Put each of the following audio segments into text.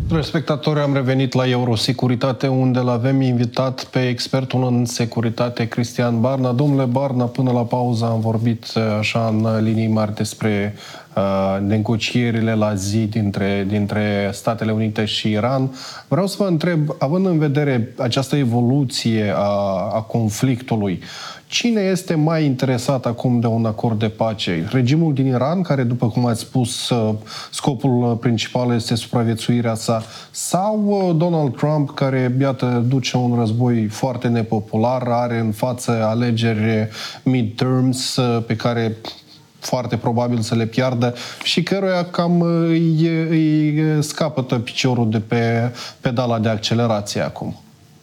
Respectatori, am revenit la Eurosecuritate, unde l-avem invitat pe expertul în securitate, Cristian Barna. Domnule Barna, până la pauză am vorbit așa în linii mari despre negocierile la zi dintre Statele Unite și Iran. Vreau să vă întreb, având în vedere această evoluție a conflictului, cine este mai interesat acum de un acord de pace? Regimul din Iran, care, după cum ați spus, scopul principal este supraviețuirea sa, sau Donald Trump, care, iată, duce un război foarte nepopular, are în față alegeri midterms pe care foarte probabil să le piardă și căruia cam îi scapătă piciorul de pe pedala de accelerație acum?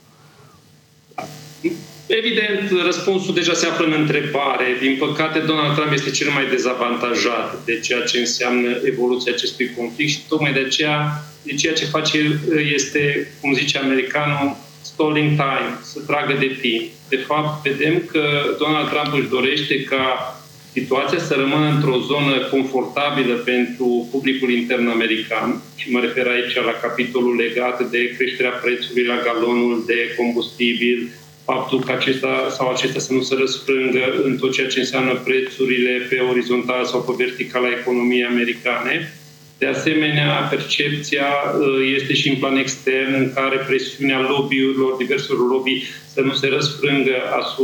Evident, răspunsul deja se află în întrebare. Din păcate, Donald Trump este cel mai dezavantajat de ceea ce înseamnă evoluția acestui conflict și tocmai de aceea, ceea ce face este, cum zice americanul, stalling time, să tragă de timp. De fapt, vedem că Donald Trump își dorește ca situația să rămână într-o zonă confortabilă pentru publicul intern american și mă refer aici la capitolul legat de creșterea prețului la galonul de combustibil, faptul că acesta să nu se răsfrângă în tot ceea ce înseamnă prețurile pe orizontal sau pe vertical a economiei americane. De asemenea, percepția este și în plan extern, în care presiunea lobby-urilor, diverselor lobby, să nu se răsfrângă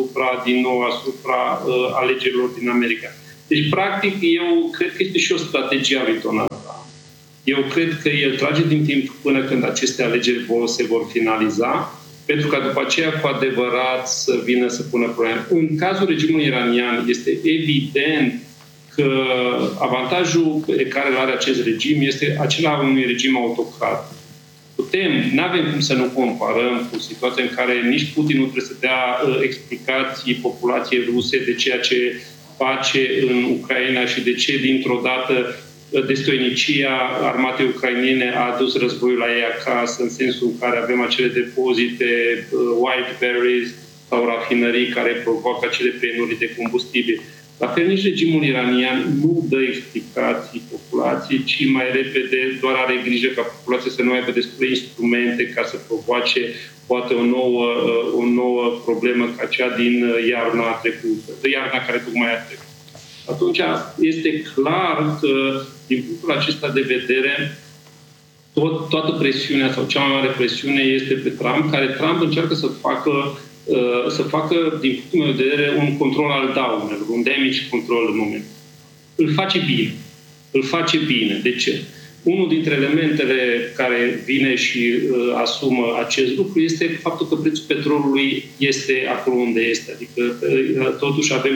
asupra alegerilor din America. Deci, practic, eu cred că este și o strategie a lui Donald Trump. Eu cred că el trage din timp până când aceste alegeri se vor finaliza, pentru ca după aceea cu adevărat să vină să pună probleme. În cazul regimului iranian este evident că avantajul pe care îl are acest regim este acela unui regim autocrat. Nu avem cum să nu comparăm cu situația în care nici Putin nu trebuie să dea explicații populației ruse de ceea ce face în Ucraina și de ce dintr-o dată destoinicia armatei ucrainene a adus războiul la ei acasă, în sensul în care avem acele depozite, white berries sau rafinării care provoacă acele penurii de combustibil. La fel, nici regimul iranian nu dă explicații populației, ci mai repede doar are grijă ca populația să nu aibă destule instrumente ca să provoace poate o nouă problemă ca cea din iarna trecută, de iarna care tocmai a trecut. Atunci este clar că, din punctul acesta de vedere, toată presiunea sau cea mai mare presiune este pe Trump, care Trump încearcă să facă, din punctul meu de vedere, un control al daunelor, un damage control în moment. Îl face bine. De ce? Unul dintre elementele care vine și asumă acest lucru este faptul că prețul petrolului este acolo unde este. Adică totuși avem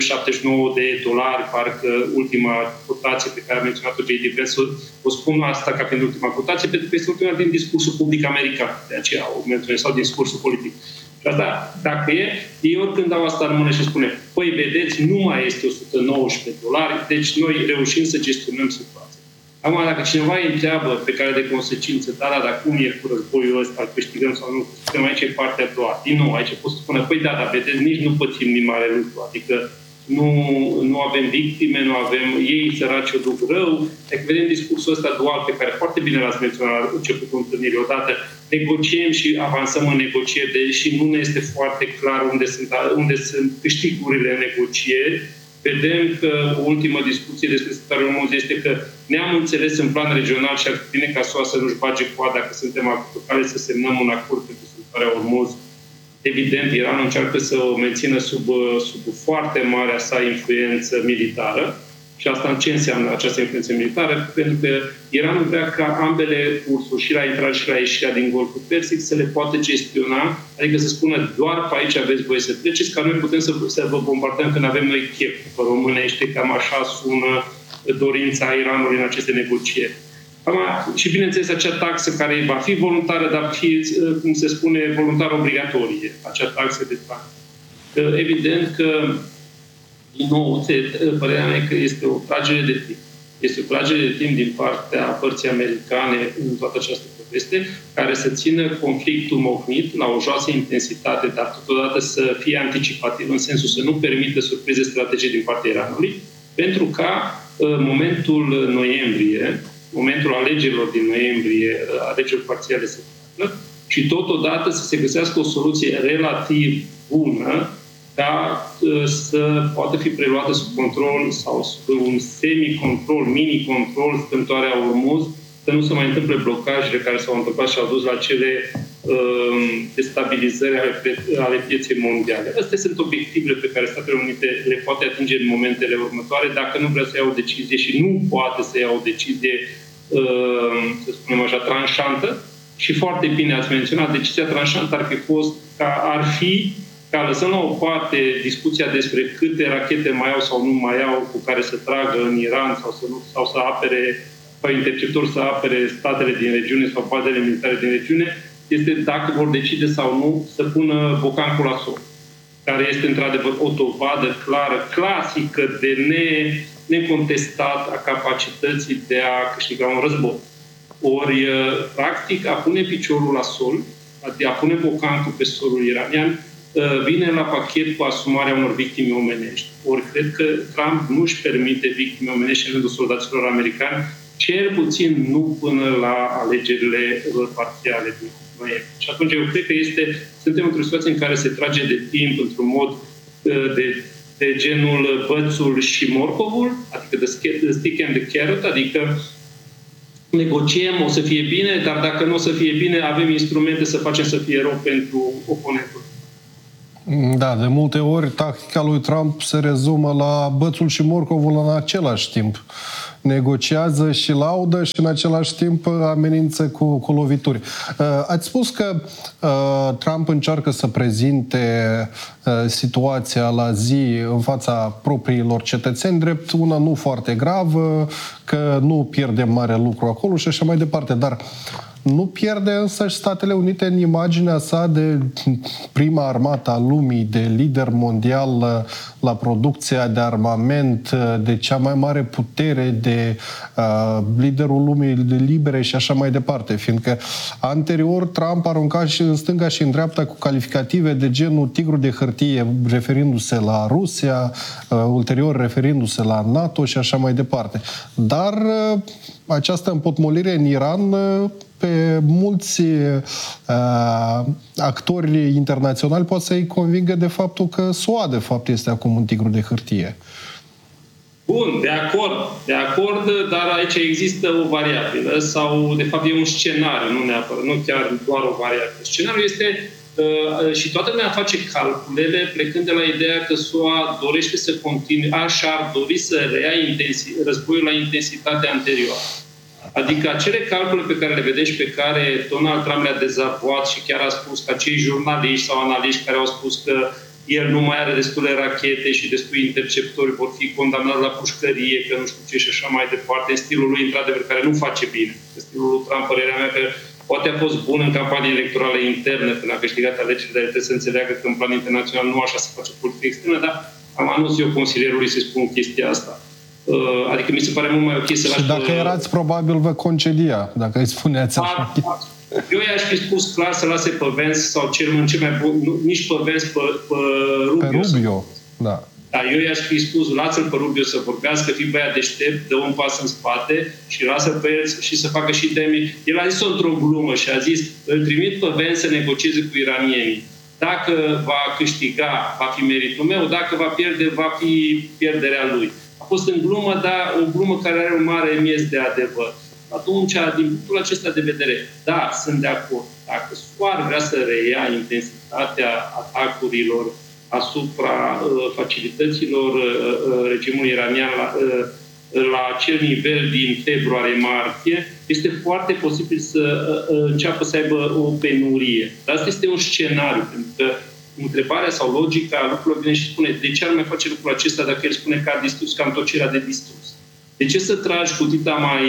$79, parcă ultima cotație pe care a menționat-o J.D. Vance. O spun asta ca pentru ultima cotație, pentru că este ultima din discursul public american. De aceea o menționez, sau discursul politic. Da, dacă ei oricând dau asta în mână și spune, păi vedeți, nu mai este $119, deci noi reușim să gestionăm situația. Acum, dacă cineva îi întreabă pe care de consecință, dar cum e cu războiul ăsta, câștigăm sau nu, câștigăm, aici e partea a doua. Din nou, aici pot să spună, păi dar vedeți, nici nu pățim nimic mare lucru. Adică nu avem victime, nu avem ei săraci o duc rău. Dacă vedem discursul ăsta dual pe care foarte bine l-ați menționat la începutul întâlnirii, odată negociem și avansăm în negocieri, deși nu ne este foarte clar unde sunt câștigurile în negocieri. Vedem că o ultimă discuție despre starea Ormuz este că ne-am înțeles în plan regional și ar fi bine ca SUA să nu-și bage coada, că suntem acolo să semnăm un acord pentru starea Ormuz. Evident, Iranul încearcă să o mențină sub foarte marea sa influență militară. Și asta ce înseamnă această influență militară? Pentru că Iranul vrea ca ambele cursuri, și la intrare și la ieșirea din Golful Persic, să le poată gestiona, adică să spună doar pe aici aveți voie să treceți, ca noi putem să vă bombardăm când avem noi chef. Pe românește, cam așa sună dorința Iranului în aceste negocieri. Și bineînțeles acea taxă care va fi voluntară, dar fi, cum se spune, voluntar obligatorie, acea taxă de taxă. Evident că din nou, părerea mea că este o tragere de timp. Este o tragere de timp din partea părții americane în toată această poveste, care să țină conflictul mocnit la o joasă intensitate, dar totodată să fie anticipativ, în sensul să nu permită surprize strategice din partea Iranului, pentru ca în momentul noiembrie momentul alegerilor din noiembrie, alegerilor parțiale să facă, și totodată să se găsească o soluție relativ bună ca să poată fi preluată sub control sau sub un semi-control, mini-control strâmtoarea Ormuz, să nu se mai întâmple blocajele care s-au întâmplat și au dus la cele destabilizări ale pieței mondiale. Astea sunt obiectivele pe care Statele Unite le poate atinge în momentele următoare, dacă nu vrea să ia o decizie și nu poate să ia o decizie, să spunem așa, tranșantă. Și foarte bine ați menționat, decizia tranșantă ar fi ca lăsând la o parte discuția despre câte rachete mai au sau nu mai au cu care să tragă în Iran sau să apere, sau interceptori să apere statele din regiune sau bazele militare din regiune, este dacă vor decide sau nu să pună bocancul la sol, care este într-adevăr o dovadă clară, clasică, de necontestat a capacității de a câștiga un război. Ori, practic, a pune piciorul la sol, a pune bocancul pe solul iranian, vine la pachet cu asumarea unor victime omenești. Ori cred că Trump nu își permite victime omenești în rândul soldaților americani, cel puțin nu până la alegerile parțiale din noiembrie. Și atunci eu cred că suntem într-o situație în care se trage de timp într-un mod de genul bățul și morcovul, adică the stick and the carrot, adică negociem, o să fie bine, dar dacă nu o să fie bine, avem instrumente să facem să fie rău pentru oponentul. Da, de multe ori tactica lui Trump se rezumă la bățul și morcovul în același timp. Negociază și laudă și în același timp amenință cu lovituri. Ați spus că Trump încearcă să prezinte situația la zi în fața propriilor cetățeni drept una nu foarte gravă, că nu pierde mare lucru acolo și așa mai departe, dar nu pierde însă și Statele Unite în imaginea sa de prima armată a lumii, de lider mondial la producția de armament, de cea mai mare putere, de liderul lumii libere și așa mai departe. Fiindcă anterior Trump arunca și în stânga și în dreapta cu calificative de genul tigru de hârtie, referindu-se la Rusia, ulterior referindu-se la NATO și așa mai departe. Dar această împotmolire în Iran pe mulți actori internaționali poate să-i convingă de faptul că SUA, de fapt, este acum un tigru de hârtie. Bun, de acord, dar aici există o variabilă sau, de fapt, e un scenariu, nu neapărat, nu chiar doar o variabilă. Scenariul este, și toată lumea face calculele plecând de la ideea că SUA dorește să continue, ar dori să reia războiul la intensitatea anterioară. Adică acele calcule pe care le vedeți și pe care Donald Trump le-a dezavuat și chiar a spus că acei jurnaliști sau analiști care au spus că el nu mai are destule rachete și destui interceptori vor fi condamnați la pușcărie, că nu știu ce și așa mai departe, în stilul lui, într-adevăr, care nu face bine. În stilul lui Trump, părerea mea, că poate a fost bun în campanii electorale interne până a câștigat alegerile, dar trebuie să înțeleagă că în plan internațional nu așa se face politică externă, dar am anunț eu consilierului să spun chestia asta. Adică mi se pare mult mai ok să lași... Și dacă erați, probabil vă concedia, dacă îi spuneați așa. Eu i-aș fi spus clar să lase pe Vance sau cel mai bun, nici pe Vance, pe Rubio. Pe Rubio, da. Da, eu i-aș fi spus, lasă-l pe Rubio să vorbească, fii băiat deștept, dă un pas în spate și lasă-l pe el și să facă și teme. El a zis-o într-o glumă și a zis, îl trimit pe Vance să negocieze cu iranienii. Dacă va câștiga, va fi meritul meu, dacă va pierde, va fi pierderea lui. A fost în glumă, dar o glumă care are un mare miez de adevăr. Atunci, din punctul acesta de vedere, da, sunt de acord. Dacă SUA vrea să reia intensitatea atacurilor asupra facilităților regimului iranian la acel nivel din februarie-martie, este foarte posibil să înceapă să aibă o penurie. Dar asta este un scenariu, pentru că întrebarea sau logica lucrurilor vine și spune de ce ar mai face lucrul acesta dacă el spune că a distrus cam tot ce era de distrus? De ce să tragi cu dita mai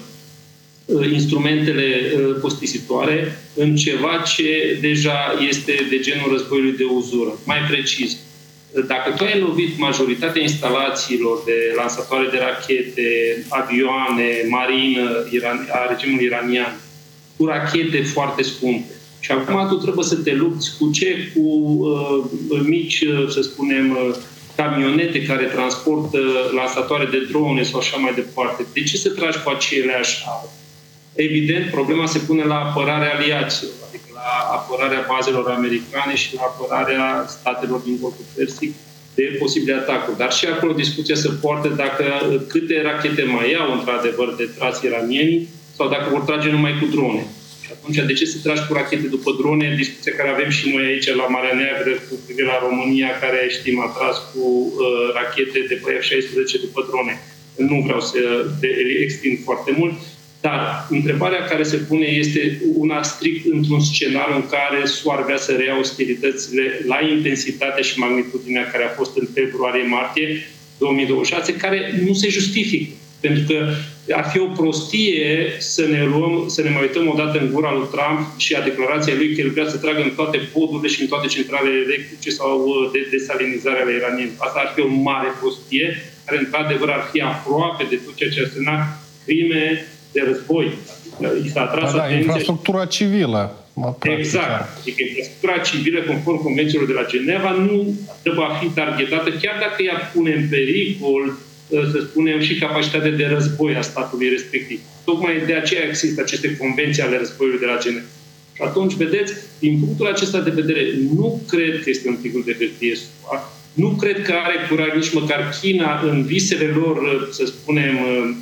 instrumentele costisitoare în ceva ce deja este de genul războiului de uzură? Mai precis, dacă tu ai lovit majoritatea instalațiilor de lansatoare de rachete, avioane, marină a regimului iranian, cu rachete foarte scumpe, și acum tu trebuie să te lupți cu ce? Cu mici, să spunem, camionete care transportă lansatoare de drone sau așa mai departe. De ce să tragi cu aceleași arme? Evident, problema se pune la apărarea aliaților, adică la apărarea bazelor americane și la apărarea statelor din Golful Persic de posibile atacuri. Dar și acolo discuția se poartă dacă câte rachete mai au, într-adevăr, de tras iranienii sau dacă vor trage numai cu drone. Și atunci, de ce să tragi cu rachete după drone? Discuția care avem și noi aici la Marea Neagră cu privire la România, care, știm, a tras cu rachete de pe F-16 după drone. Nu vreau să extind foarte mult. Dar întrebarea care se pune este una strict într-un scenariu în care SUA ar vrea să reia ostilitățile la intensitatea și magnitudinea care a fost în februarie-martie 2026, care nu se justifică. Pentru că ar fi o prostie să ne mai uităm odată în gura lui Trump și a declarației lui că el vrea să tragă în toate podurile și în toate centralele electrice sau de desalinizare ale iranieni. Asta ar fi o mare prostie, care într-adevăr ar fi aproape de tot ceea ce ar semna crime de război. I s-a atras atenția. Infrastructura civilă. Exact. Adică infrastructura civilă, conform convențiilor de la Geneva, nu trebuie a fi targetată, chiar dacă ea pune în pericol, să spunem, și capacitatea de război a statului respectiv. Tocmai de aceea există aceste convenții ale războiului de la Geneva. Și atunci, vedeți, din punctul acesta de vedere, nu cred că este un tigru de hârtie SUA, nu cred că are curaj nici măcar China în visele lor, să spunem,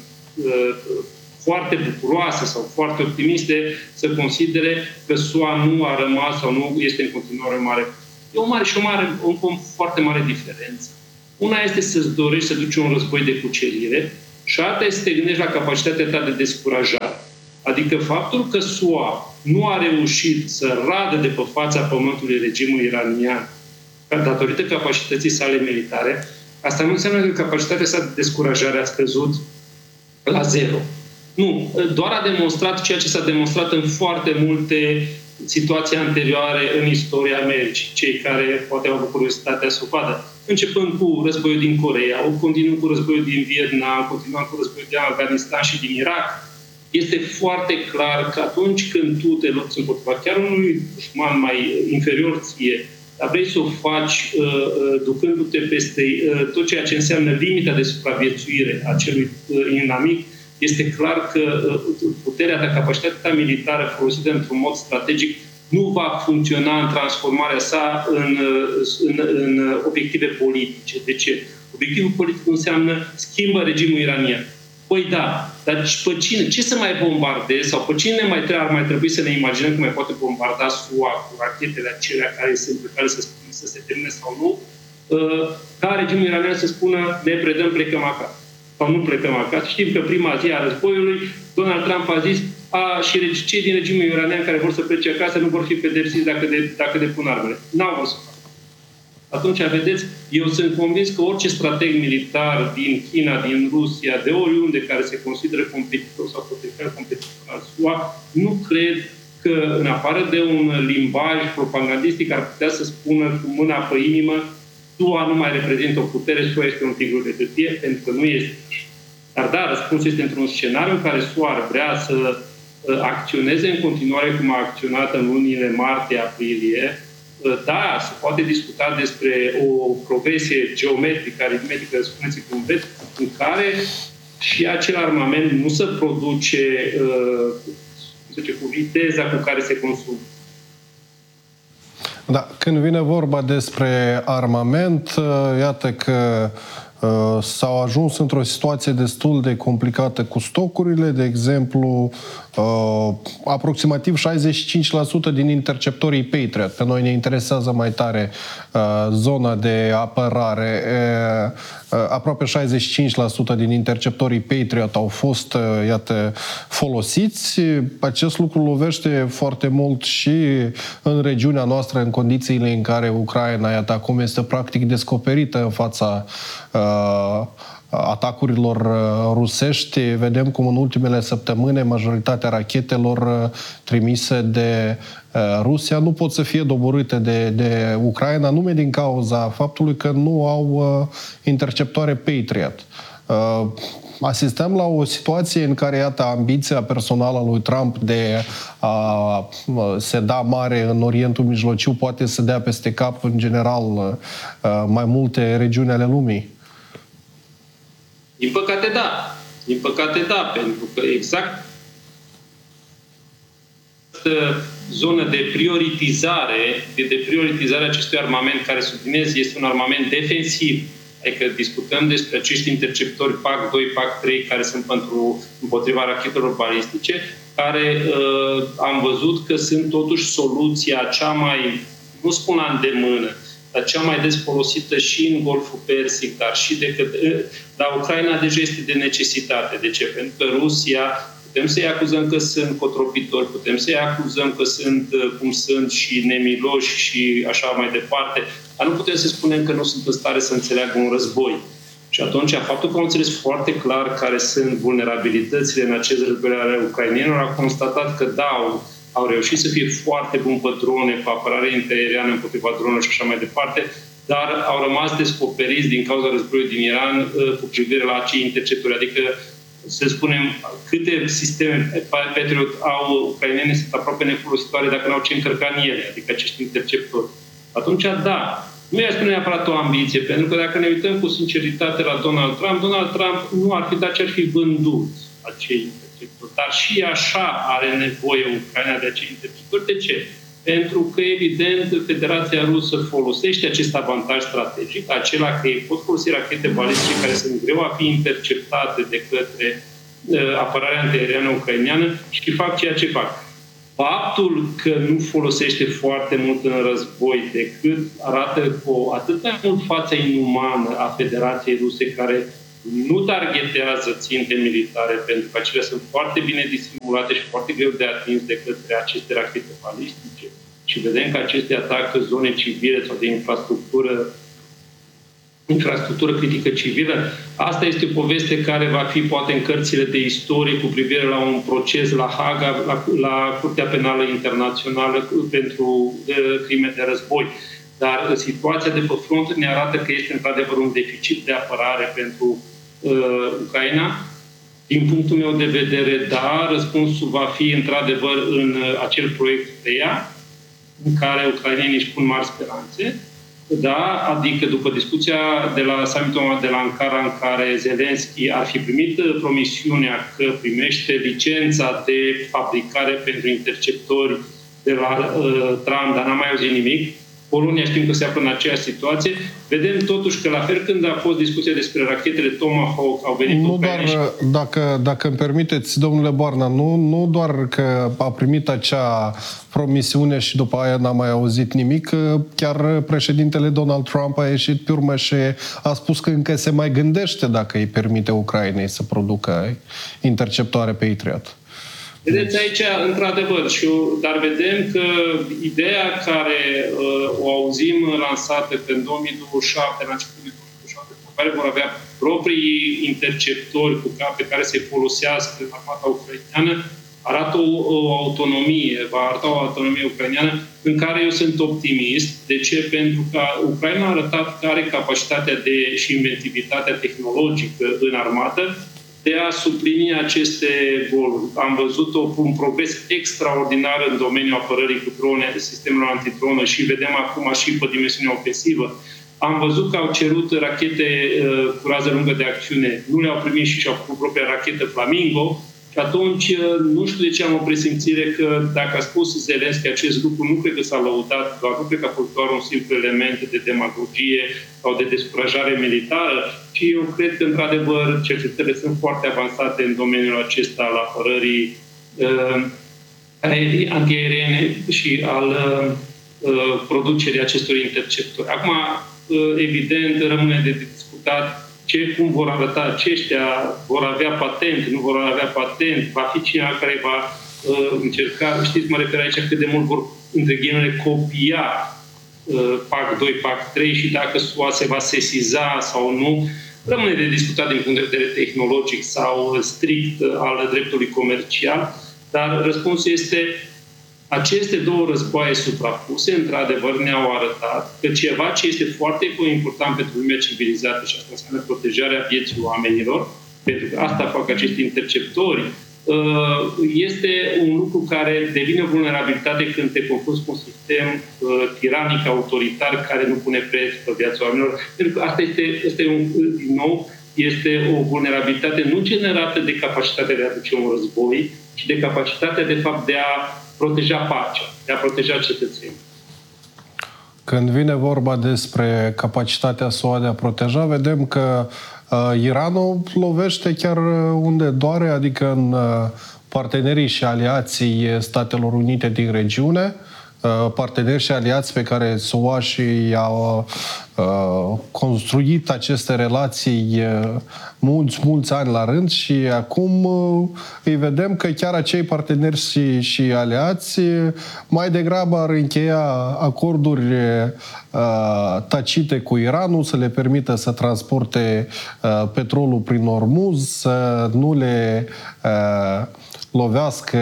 foarte bucuroase sau foarte optimiste, să considere că SUA nu a rămas sau nu este în continuare mare. E o foarte mare diferență. Una este să-ți dorești să duci un război de cucerire și alta este să te gândești la capacitatea ta de descurajare. Adică faptul că SUA nu a reușit să radă de pe fața pământului regimul iranian datorită capacității sale militare, asta nu înseamnă că capacitatea sa de descurajare a scăzut la zero. Nu, doar a demonstrat ceea ce s-a demonstrat în foarte multe situații anterioare în istoria Americii. Cei care poate au avut curiozitatea să o vadă. Începând cu războiul din Coreea, continuând cu războiul din Vietnam, continuând cu războiul din Afganistan și din Irak, este foarte clar că atunci când tu te lupți împotriva chiar unui dușman mai inferior ție, dar vrei să o faci ducându-te peste tot ceea ce înseamnă limita de supraviețuire a acelui inamic, este clar că puterea ta, capacitatea ta militară folosită într-un mod strategic nu va funcționa în transformarea sa în obiective politice. De ce? Obiectivul politic înseamnă schimbă regimul iranian. Păi da, dar pe cine? Ce să mai bombardezi? Sau pe cine ar mai trebui să ne imaginăm că mai poate bombarda SUA cu rachetele acelea care sunt pe care să se termine sau nu? Ca regimul iranian să spună ne predăm, plecăm acasă. Sau nu plecăm acasă. Știm că prima zi a războiului, Donald Trump a zis și cei din regimul iranian care vor să plece acasă nu vor fi pedepsiți dacă depun armele. N-au vrut să facă. Atunci, vedeți, eu sunt convins că orice strateg militar din China, din Rusia, de oriunde care se consideră competitor sau potențial competitor al SUA, nu cred că, în afară de un limbaj propagandistic, ar putea să spună cu mâna pe inimă SUA nu mai reprezintă o putere, SUA este un tigru de hârtie, pentru că nu este așa. Dar da, răspunsul este într-un scenariu în care SUA ar vrea să acționeze în continuare cum a acționat în lunile martie-aprilie. Da, se poate discuta despre o progresie geometrică, aritmetică, spuneți cum vreți, în care și acel armament nu se produce cu viteza cu care se consumă. Da, când vine vorba despre armament, iată că s-au ajuns într-o situație destul de complicată cu stocurile. De exemplu, aproximativ 65% din interceptorii Patriot. Pe noi ne interesează mai tare zona de apărare. Aproape 65% din interceptorii Patriot au fost, iată, folosiți. Acest lucru lovește foarte mult și în regiunea noastră, în condițiile în care Ucraina, iată, acum este practic descoperită în fața atacurilor rusești. Vedem cum în ultimele săptămâni majoritatea rachetelor trimise de Rusia nu pot să fie doborâte de Ucraina, numai din cauza faptului că nu au interceptoare Patriot. asistăm la o situație în care, iată, ambiția personală a lui Trump de a se da mare în Orientul Mijlociu poate să dea peste cap, în general, mai multe regiuni ale lumii? Din păcate, da. Din păcate, da, pentru că exact zonă de prioritizare a acestui armament, care, subliniez, este un armament defensiv. Adică discutăm despre acești interceptori PAC 2, PAC 3, care sunt împotriva rachetelor balistice, care am văzut că sunt totuși soluția cea mai, nu spun la îndemână, dar cea mai des folosită și în Golful Persic, dar Ucraina deja este de necesitate. De ce? Pentru că Rusia, putem să-i acuzăm că sunt cotropitori, putem să-i acuzăm că sunt cum sunt și nemiloși și așa mai departe, dar nu putem să spunem că nu sunt în stare să înțeleagă un război. Și atunci, faptul că au înțeles foarte clar care sunt vulnerabilitățile în acest război ale ucrainienilor, a constatat că da, au reușit să fie foarte buni pe drone, pe apărare antiaeriană împotriva dronelor și așa mai departe, dar au rămas descoperiți din cauza războiului din Iran cu privire la acei interceptori. Adică, să spunem, câte sisteme Patriot au ucrainene sunt aproape nefolositoare dacă n-au ce încărca în ele, adică acești interceptori. Atunci, da, nu i-aș spune neapărat o ambiție, pentru că dacă ne uităm cu sinceritate la Donald Trump nu ar fi dat ce ar fi vândut acei interceptori. Dar și așa are nevoie Ucraina de acei interceptori. De ce? Pentru că, evident, Federația Rusă folosește acest avantaj strategic, acela că ei pot folosi rachete balistice care sunt greu a fi interceptate de către apărarea antiaeriană ucraineană și fac ceea ce fac. Faptul că nu folosește foarte mult în război decât arată cu atât mai mult fața inumană a Federației Ruse, care nu targetează ținte militare, pentru că acelea sunt foarte bine disimulate și foarte greu de atins de către aceste rachete balistice. Și vedem că acestea atacă zone civile sau de infrastructură critică civilă. Asta este o poveste care va fi poate în cărțile de istorie cu privire la un proces la Haga, la Curtea Penală Internațională pentru crime de război. Dar situația de pe front ne arată că este într-adevăr un deficit de apărare pentru Ucraina. Din punctul meu de vedere, da, răspunsul va fi într-adevăr în acel proiect TEA, în care ucrainenii își pun mari speranțe. Da, adică după discuția de la summitul de la Ankara, în care Zelensky ar fi primit promisiunea că primește licența de fabricare pentru interceptori de la Trump, dar n-am mai auzit nimic. Polonia știm că se află în aceeași situație. Vedem totuși că la fel când a fost discuția despre rachetele Tomahawk, au venit ucraineni. Dacă îmi permiteți, domnule Barna, nu doar că a primit acea promisiune și după aia n-a mai auzit nimic, chiar președintele Donald Trump a ieșit pe urmă și a spus că încă se mai gândește dacă îi permite Ucrainei să producă interceptoare Patriot. Vedeți aici, într-adevăr, dar vedem că ideea care o auzim lansată că în 2027, la începutul 2027, care vor avea proprii interceptori pe care să-i folosească armata ucraineană, arată o autonomie, va arăta o autonomie ucraineană în care eu sunt optimist. De ce? Pentru că Ucraina a arătat că are capacitatea și inventivitatea tehnologică în armată de a suplini aceste goluri. Am văzut un progres extraordinar în domeniul apărării cu drone, sistemelor antidronă și vedem acum și pe dimensiunea ofensivă. Am văzut că au cerut rachete cu rază lungă de acțiune, nu le-au primit și și-au făcut propria rachetă Flamingo. Și atunci, nu știu de ce am o presimțire că dacă a spus Zelensky acest lucru, nu cred că s-a lăudat, doar nu cred că a fost doar un simplu element de demagogie sau de descurajare militară, ci eu cred că, într-adevăr, cercetările sunt foarte avansate în domeniul acesta al apărării antiaeriene și al producerii acestor interceptori. Acum, evident, rămâne de discutat cum vor arăta aceștia, vor avea patent, nu vor avea patent, va fi cineva care va încerca, știți, mă refer aici cât de mult vor, între ghilimele, copia PAC 2, PAC 3 și dacă SUA se va sesiza sau nu, rămâne de discutat din punct de vedere tehnologic sau strict al dreptului comercial, dar răspunsul este aceste două războaie suprapuse, într-adevăr, ne-au arătat că ceva ce este foarte important pentru lumea civilizată, și asta înseamnă protejarea vieții oamenilor, pentru că asta fac acești interceptori, este un lucru care devine o vulnerabilitate când te confrunți cu un sistem tiranic, autoritar, care nu pune preț pe viața oamenilor. Pentru că asta este din nou, este o vulnerabilitate nu generată de capacitatea de a duce un război, ci de capacitatea, de fapt, de a proteja pacea, de a proteja cetățenii. Când vine vorba despre capacitatea SUA de a proteja, vedem că Iranul lovește chiar unde doare, adică în partenerii și aliații Statelor Unite din regiune, parteneri și aliați pe care SUA și-au construit aceste relații mulți ani la rând și acum îi vedem că chiar acei parteneri și aliați mai degrabă ar încheia acorduri tacite cu Iranul, să le permită să transporte petrolul prin Ormuz, să nu le lovească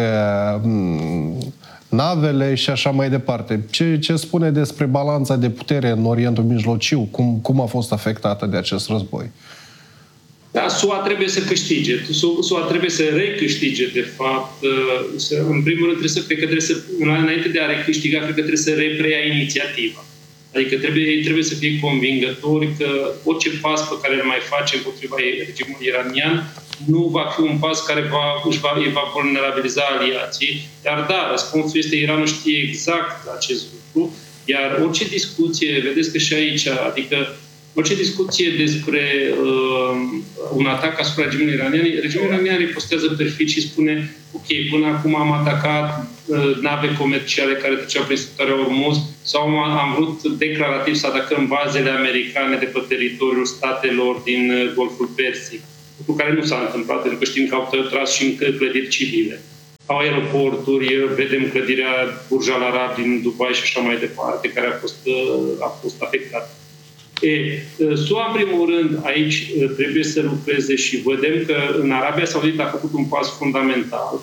navele și așa mai departe. Ce spune despre balanța de putere în Orientul Mijlociu? Cum a fost afectată de acest război? Da, SUA trebuie să câștige. SUA trebuie să recâștige, de fapt. În primul rând, înainte de a recâștiga, cred că trebuie să repreia inițiativa. Adică trebuie să fie convingători că orice pas pe care îl mai face împotriva regimului iranian nu va fi un pas care îi va vulnerabiliza aliații. Dar da, răspunsul este Iranul știe exact acest lucru, iar orice discuție, vedeți că și aici, adică orice discuție despre un atac asupra regimului iranian ripostează perfid și spune ok, până acum am atacat nave comerciale care treceau prin sectoarea Ormuz sau am vrut declarativ să atacăm bazele americane de pe teritoriul statelor din Golful Persic, lucru care nu s-a întâmplat, pentru că știm că au tras și încă clădiri civile. Au aeroporturi, vedem clădirea Burj Al Arab din Dubai și așa mai departe, care a fost afectată. SUA, în primul rând, aici trebuie să lucreze și vedem că în Arabia Saudită a făcut un pas fundamental.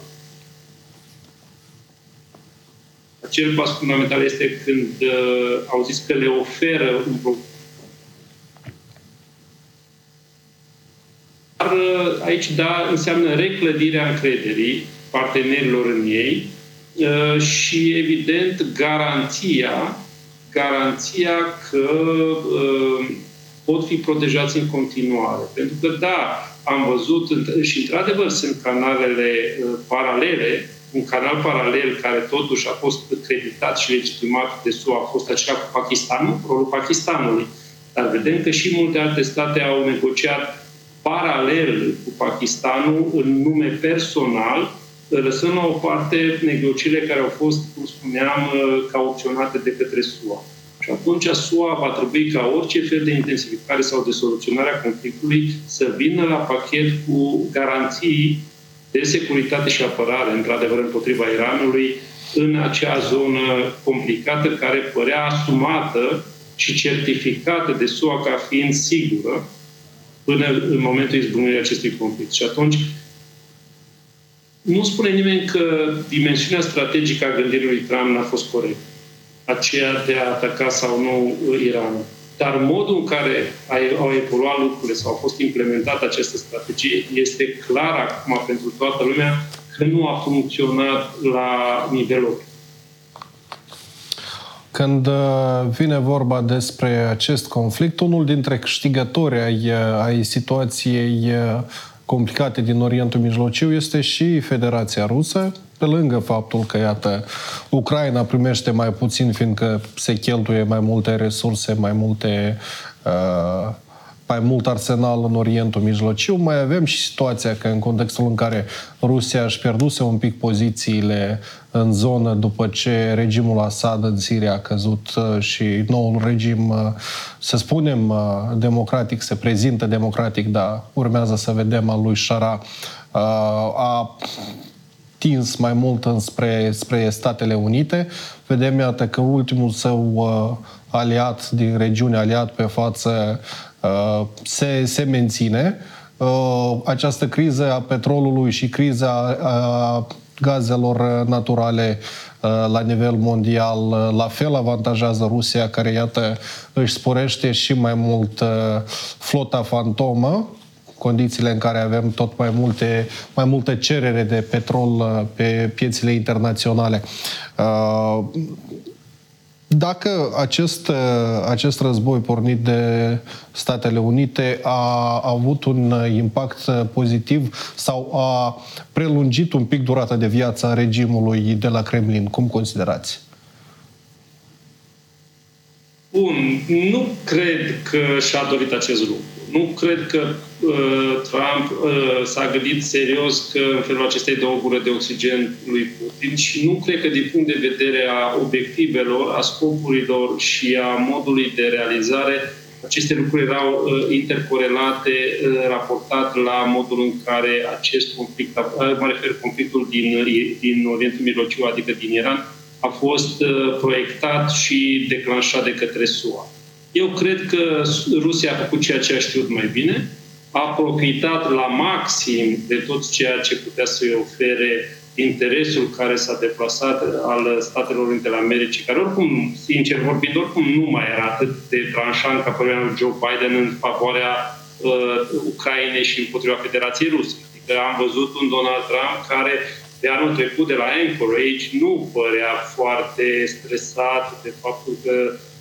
Acel pas fundamental este când au zis că le oferă un program. Dar aici, da, înseamnă reclădirea încrederii partenerilor în ei și, evident, garanția că pot fi protejați în continuare. Pentru că, da, am văzut și, într-adevăr, sunt canalele paralele. Un canal paralel care totuși a fost creditat și legitimat de SUA a fost acela cu Pakistanul, rolul Pakistanului. Dar vedem că și multe alte state au negociat paralel cu Pakistanul în nume personal, lăsând la o parte negocierile care au fost, cum spuneam, cauționate de către SUA. Și atunci SUA va trebui ca orice fel de intensificare sau de soluționare a conflictului să vină la pachet cu garanții de securitate și apărare, într-adevăr, împotriva Iranului, în acea zonă complicată care părea asumată și certificată de SUA ca fiind sigură până în momentul izbucnirii acestui conflict. Și atunci, nu spune nimeni că dimensiunea strategică a gândirii lui Trump n-a fost corectă, aceea de a ataca sau nu Iranul. Dar modul în care au evoluat lucrurile sau a fost implementată această strategie este clar acum pentru toată lumea că nu a funcționat la nivelul. Când vine vorba despre acest conflict, unul dintre câștigători ai situației complicate din Orientul Mijlociu este și Federația Rusă, pe lângă faptul că, iată, Ucraina primește mai puțin, fiindcă se cheltuie mai multe resurse, mai mult arsenal în Orientul Mijlociu. Mai avem și situația că în contextul în care Rusia își pierduse un pic pozițiile în zonă după ce regimul Assad în Siria a căzut și noul regim, să spunem, democratic, se prezintă democratic, dar urmează să vedem al lui Shara, a tins mai mult spre Statele Unite. Vedem, iată, că ultimul său aliat din regiune, aliat pe față, se menține. Această criză a petrolului și criza a gazelor naturale la nivel mondial la fel avantajează Rusia, care, iată, își sporește și mai mult flota fantomă, condițiile în care avem tot mai multă cerere de petrol pe piețele internaționale. Dacă acest război pornit de Statele Unite a avut un impact pozitiv sau a prelungit un pic durata de viață a regimului de la Kremlin, cum considerați? Bun, nu cred că și-a dorit acest lucru. Nu cred că Trump s-a gândit serios că în felul acesta îi dă o gură de oxigen lui Putin și nu cred că din punct de vedere a obiectivelor, a scopurilor și a modului de realizare, aceste lucruri erau intercorelate, raportat la modul în care acest conflict, mă refer conflictul din Orientul Mijlociu, adică din Iran, a fost proiectat și declanșat de către SUA. Eu cred că Rusia a făcut ceea ce a știut mai bine, a profitat la maxim de tot ceea ce putea să-i ofere interesul care s-a deplasat al Statelor Unite ale Americii, care oricum, sincer vorbind, oricum nu mai era atât de tranșant ca părerea lui Joe Biden în favoarea Ucrainei și împotriva Federației Ruse. Adică am văzut un Donald Trump care de anul trecut de la Anchorage nu părea foarte stresat de faptul că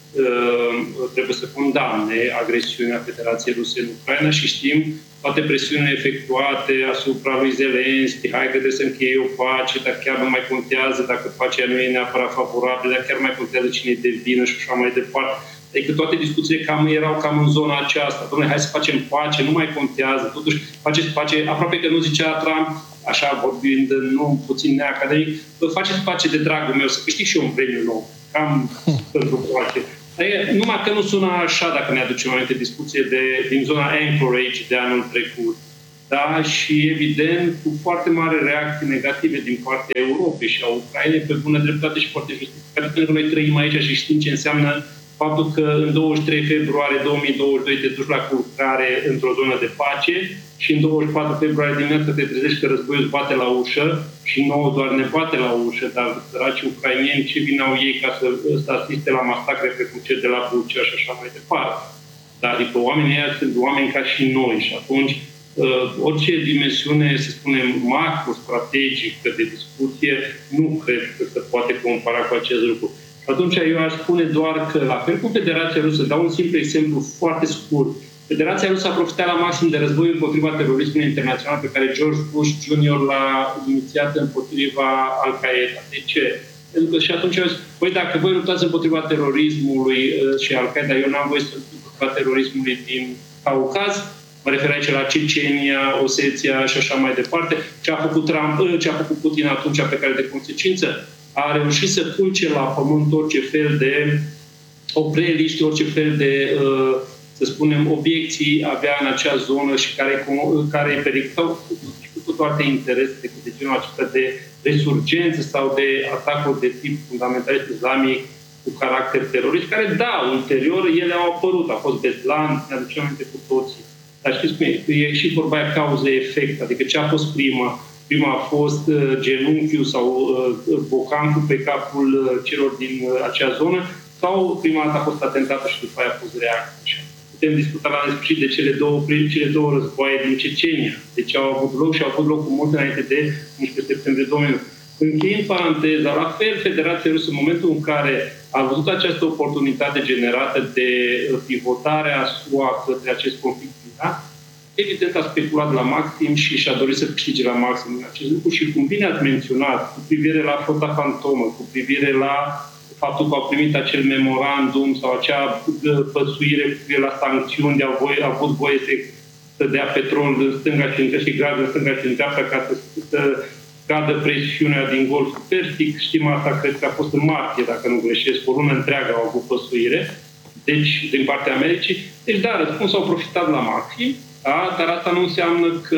trebuie să condamne agresiunea Federației Ruse în Ucraina și știm toate presiunile efectuate asupra lui Zelensky, hai că trebuie să încheie o pace, dar chiar nu mai contează dacă pacea nu e neapărat favorabilă, dar chiar mai contează cine e de vină și așa mai departe. Adică toate discuțiile erau cam în zona aceasta. Dom'le, hai să facem pace, nu mai contează. Totuși, faceți pace, aproape că nu zicea Trump, așa vorbind, nu puțin neacademic, faceți pace de dragul meu, să câștig și eu un premiu nou. Cam pentru pace. Numai că nu sună așa, dacă ne aducem aminte, discuție din zona Anchorage de anul trecut. Da? Și evident, cu foarte mare reacții negative din partea Europei și a Ucrainei, pe bună dreptate și foarte justificate, pentru că noi trăim aici și știm ce înseamnă faptul că în 23 februarie 2022 te duci la culcare într-o zonă de pace și în 24 februarie dimineața te trezești că războiul îți bate la ușă și nouă doar ne bate la ușă, dar săracii ucrainieni ce vin au ei ca să asiste la masacre precum cel de la Bucea și așa mai departe. Dar adică oamenii ăia sunt oameni ca și noi și atunci orice dimensiune, să spunem, macro-strategică de discuție, nu cred că se poate compara cu acest lucru. Și atunci eu aș spune doar că, la fel cu Federația Rusă, dau un simplu exemplu foarte scurt. Federația Rusă a profitat la maxim de războiul împotriva terorismului internațional pe care George Bush Jr. l-a inițiat împotriva Al-Qaeda. De ce? Pentru că și atunci au zis, păi dacă voi luptați împotriva terorismului și Al-Qaeda, eu n-am voie să lupt împotriva terorismului din Caucaz, mă refer aici la Cecenia, Osetia și așa mai departe, ce a făcut Putin atunci pe care de consecință a reușit să culce la pământ orice fel de opreliști, orice fel de, să spunem, obiecții avea în acea zonă și care îi periclitau cu toate interese de genul acesta de resurgență sau de atacuri de tip fundamentalist islamic cu caracter terorist, care, da, ulterior, ele au apărut. A fost Beslan, ne aducem aminte cu toții. Dar știți cum e? E și vorba aia cauză-efect, adică ce a fost prima? Prima a fost genunchiul sau bocancul pe capul celor din acea zonă, sau prima dată a fost atentată și după aia a fost reacție. Putem discuta la nesfârșit de cele două războaie din Cecenia. Deci au avut loc și au avut loc cu mult înainte de 11 septembrie 2001. Încheiind paranteza, la fel Federația Rusă, în momentul în care a văzut această oportunitate generată de pivotarea SUA către acest conflict, evident a speculat la maxim și și-a dorit să câștige la maxim în acest lucru și, cum bine ați menționat, cu privire la flota fantomă, cu privire la faptul că au primit acel memorandum sau acea păsuire cu privire la sancțiuni de au avut voie să dea petrol în stânga și în dreapta și gaz în stânga și în dreapta ca să cadă presiunea din Golful Persic. Știm asta, cred că a fost în martie, dacă nu greșesc, o lună întreagă au avut păsuire, deci din partea Americii. Deci da, răspunsul au profitat la maxim. Da, dar asta nu înseamnă că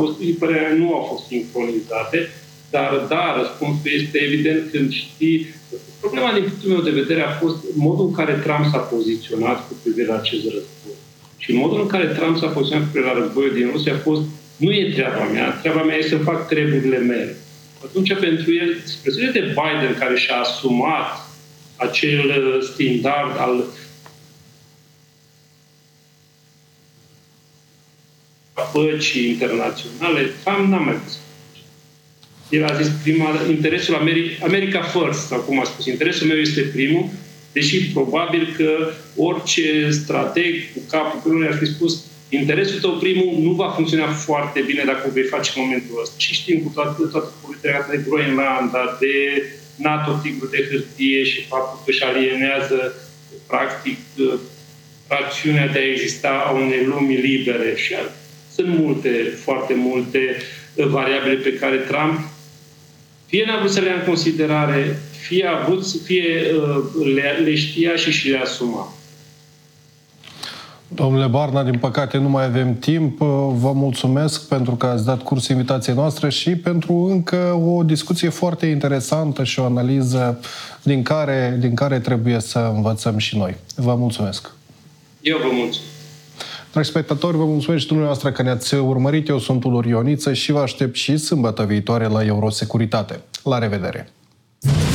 nu au fost sincronizate, dar da, răspunsul este evident când știi. Problema din punctul meu de vedere a fost modul în care Trump s-a poziționat cu privire la acest război. Și modul în care Trump s-a poziționat cu privire la războiul din Rusia a fost, nu e treaba mea e să fac treburile mele. Atunci pentru el, spre de Biden care și-a asumat acel standard al păcii internaționale, Trump n-a mai pus. El a zis interesul America First, sau cum a spus, interesul meu este primul, deși probabil că orice strateg cu capul pe lume ar fi spus interesul tău primul nu va funcționa foarte bine dacă o vei face în momentul ăsta. Și știm cu toată politica de Groenlanda, de NATO tigru de hârtie și faptul că își alienează practic rațiunea de a exista a unei lumi libere. Și sunt foarte multe variabile pe care Trump fie n-a vrut să le ia în considerare, fie le știa și le asuma. Domnule Barna, din păcate nu mai avem timp. Vă mulțumesc pentru că ați dat curs invitației noastre și pentru încă o discuție foarte interesantă și o analiză din care trebuie să învățăm și noi. Vă mulțumesc. Eu vă mulțumesc. Dragi spectatori, vă mulțumesc și dumneavoastră că ne-ați urmărit. Eu sunt Tudor Ioniță și vă aștept și sâmbătă viitoare la Eurosecuritate. La revedere!